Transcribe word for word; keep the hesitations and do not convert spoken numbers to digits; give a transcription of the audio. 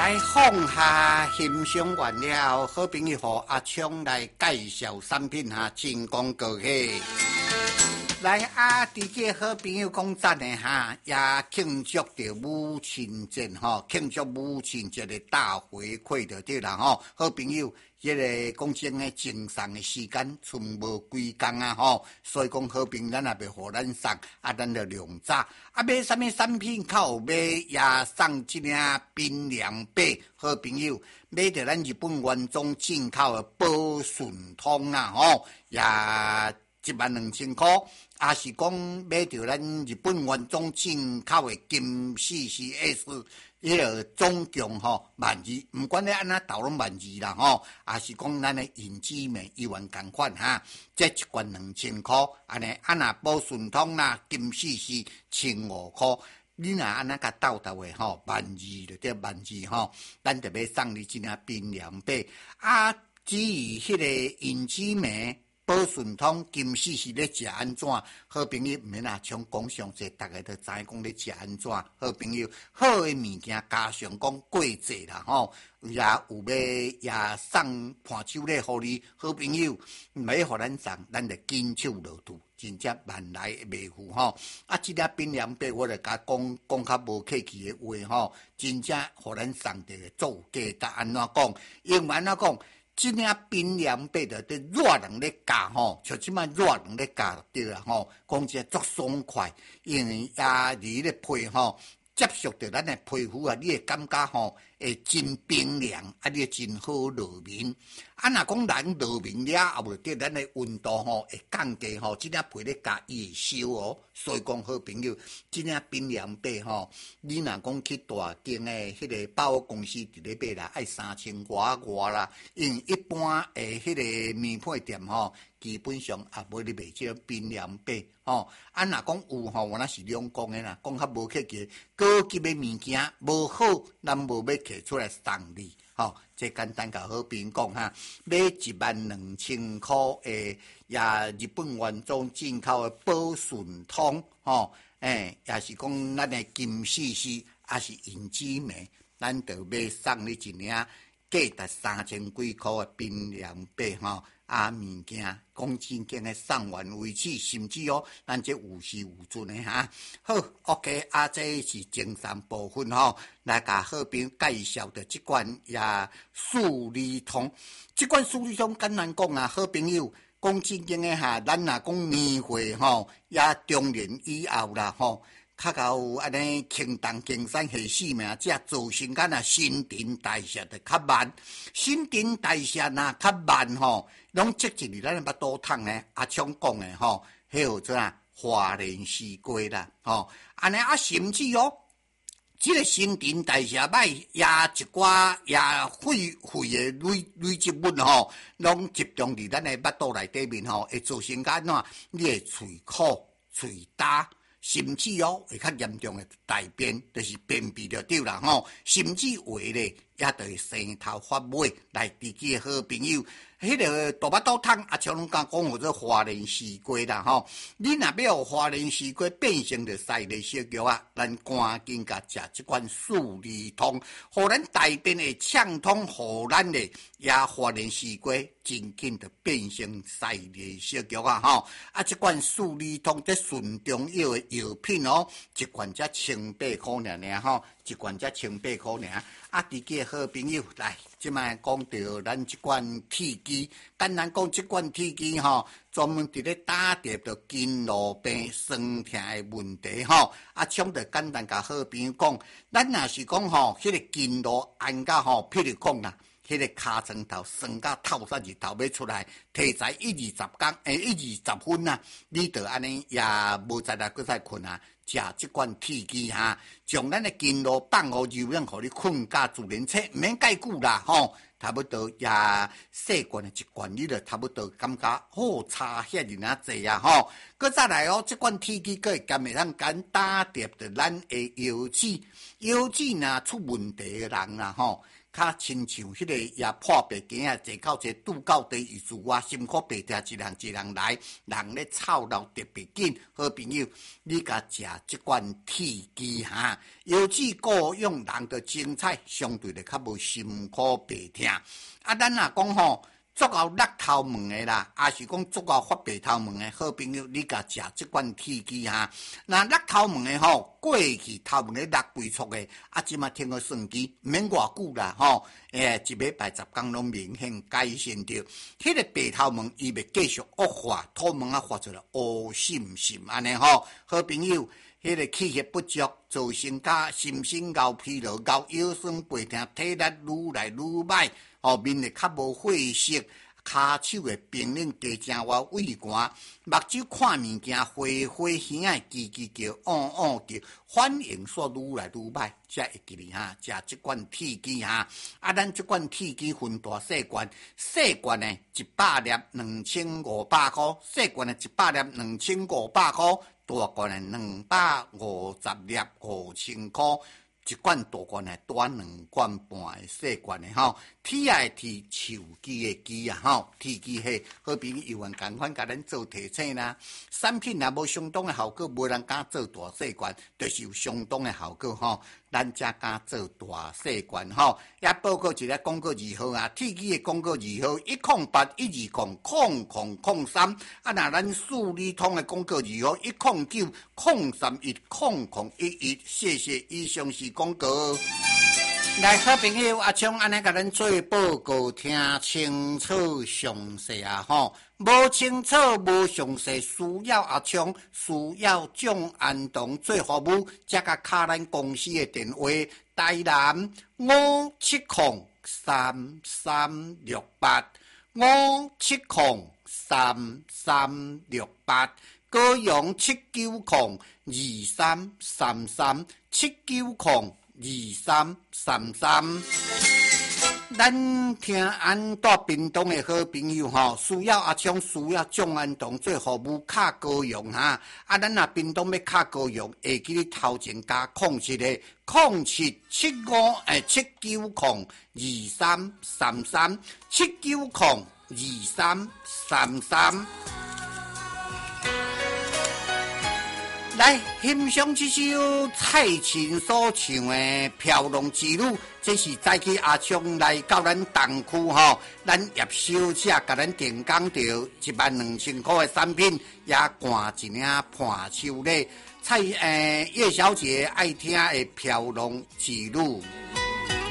来放下欣赏完了，好朋友和阿昌来介绍产品哈，进广告去。来啊！伫个好朋友讲赞的哈，也庆祝着母亲节吼，庆祝母亲节的大回馈就对啦吼。好朋友，迄、那个讲真诶，赠送的时间剩无几工啊吼，所以讲好朋友咱也袂互咱送，啊，咱就量早。啊，买啥物产品靠买也送一领冰凉被，好朋友买着咱日本原装进口的保顺通啊吼，也一万两千块。也是讲买着咱日本原装进口的金四 C S， 迄个总共吼万二，毋管你安怎斗拢万二啦吼。也是讲咱的引子美一元共款哈，这一罐两千块，安尼啊那保顺通啦金四 C 千五块，你若安尼甲斗斗的吼万二就得万二吼，咱就要送你一领冰凉被啊。至于迄个引子美。保顺通金四是咧食安怎？好朋友毋免啊，像讲上济，大家都知影讲咧食安怎？好朋友，好诶物件加上讲过节啦吼，也有要也送伴手礼互你。好朋友，毋要互咱送，咱就紧手落肚，真正万来袂赴吼。啊，即粒冰凉被我著甲讲讲较无客气诶话吼，真正互咱送着做价值安怎讲？英文安怎讲？即领冰凉被的对热人咧教吼，像即摆热人咧教对啦吼，讲起来足爽快，因为也伫咧皮吼接触着咱诶皮肤啊，你会感觉吼会真冰凉，啊，你会真好落眠。啊，若讲人落眠了后，对咱诶温度吼会降低吼，即领皮咧教伊会收哦。所以讲好朋友，即领冰凉被吼，你若讲去大间诶迄个百货公司伫咧买啦，爱三千外外啦，因为一般诶迄个面配店吼，基本上也无咧卖即个冰凉被吼。啊，若讲有吼，我那是两讲诶啦，讲较无客气，高级诶物件无好，咱无要摕出来送你。吼、哦，这简单甲好朋友讲哈，买一万两千块诶，也日本原装进口诶保顺通，吼、哦，诶，也是讲咱诶金四 C， 也是银子美，咱就要送你一领价值三千几块诶冰凉被吼。啊，物件讲真经诶，送完为止，甚至哦，咱这有时有准诶哈。好 ，OK， 啊，这是精神部分吼，来甲好朋友介绍的即款也数理通，即款数理通简单讲啊，好朋友讲真经诶哈，咱若讲年岁吼，也中年以后啦吼。较有安尼轻动轻散下死命，这造成咱啊新陈代谢就较慢，新陈代谢若较慢吼，拢积聚伫咱诶巴肚桶咧。阿昌讲诶吼，迄号做啊华人西瓜啦，吼安尼啊，甚至哦，即、這個新陳代謝歹，也一寡也废废诶累累积物吼，拢集中伫咱诶巴肚內底面吼，會造成安怎？你诶喙苦、喙焦。甚至哦，会较严重的大便，就是便秘就对啦吼。甚至有诶咧，也就会生头发尾来自己诶好朋友。迄、那个大巴肚汤，啊，像拢讲讲做华人西瓜啦吼。你若要有华人西瓜变成着犀利小脚啊，咱赶紧甲食即款数理通，互咱大便会畅通，互咱诶也华人西瓜真紧就变成犀利小脚啊吼。啊，即款数理通这顺中药诶药品哦，一罐才千八块尔尔吼，一罐才千八块尔。啊，伫个好朋友来，即摆讲到咱即款铁机，简单讲即款铁机吼，专门伫咧打掉着筋络病、酸痛诶问题吼。啊，像着简单甲好朋友讲，咱若是讲吼，迄、那个筋络按甲吼，譬如讲啦，迄、那个尻川头酸甲透煞日头要出来，提早一二十工，诶，一二十分啊，你着安尼也无在来搁再困啊。食即款铁机哈，将咱的筋络放互柔软，互你困甲自然醒，毋免介久啦吼。 差不多也细罐的一罐，你就差不多感觉好差遐尔啊济啊吼。搁再来哦，这款铁枝搁会甘会当敢打跌着咱的腰子，腰子若出问题的人啦吼。较亲像迄个也破白镜啊，坐到一拄到地意思我心苦白痛，一人一人来，人咧操劳特别紧。好朋友，你甲食即款铁枝哈，腰子顾用人的精彩，相对的较无心苦白痛。啊，咱若讲吼。足够落头毛的啦，也是讲足够发白头毛的好朋友，你甲食即款铁枝哈。那落头毛的吼，过去头毛咧落规撮的，啊，即马听个算机，免偌久啦吼。诶，一礼拜十天拢明显改善着。迄个白头毛伊袂继续恶化，土毛啊发出来乌闪闪安尼吼。好朋友，迄个气血不足，造成甲心身熬疲劳、熬腰酸背痛，体力愈来愈歹。哦，面会较无血色，骹手会冰冷加正活畏寒，目睭看物件花花耳仔叽叽叫，嗷嗷叫，反应煞愈来愈歹，才会记哩哈。食即款铁枝哈，啊，咱即款铁枝分大细罐，细罐呢一百粒两千五百块，细罐呢一百粒两千五百块，大罐呢两百五十粒五千块。一罐大罐的短两罐半的细罐的吼，铁的铁，树枝的枝啊吼，铁枝迄好比有人共款甲咱做提醒啦。产品若无相当的效果，无人敢做大细罐，就是有相当的效果吼。咱才敢做大细罐吼。也报告一个广告二号啊，铁枝的广告二号一空八一二空空空空三啊，那咱数理通的广告二号一空九空三一空空一一，谢谢以上是广告。来，好朋友阿昌，安尼甲咱做报告，听清楚详细啊吼！无清楚、无详细，需要阿昌，需要蒋安东做服务，则甲卡咱公司的电话：台南五七空三三六八五七空三三六八，高雄七九空二三三三七九空。二三三三，咱听安大屏东的好朋友吼，需要阿昌，需要蒋安东做服务，卡高雄哈。啊，咱若屏东要卡高雄，会记你头前加空七的空七七五诶七九空二三三三七九空二三三三。来欣赏这首蔡琴所唱的《飘浪之旅》，这是早起阿昌来到咱东区吼，咱叶小姐甲咱订讲着一万两千块的产品，也挂一领伴手礼。蔡诶叶小姐爱听的《飘浪之旅》。